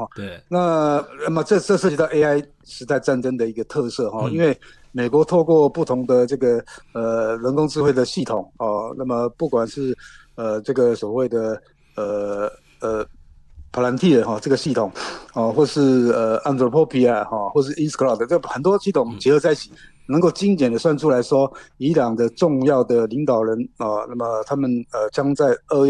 对， 那么这涉及到 AI 时代战争的一个特色因嗯为美国透过不同的这个人工智慧的系统那么不管是这个所谓的呃呃 Palantir 这个系统或是Anthropic 或是 Inscloud 这很多系统嗯。 结合在一起，能够精简的算出来说，伊朗的重要的领导人那么他们将在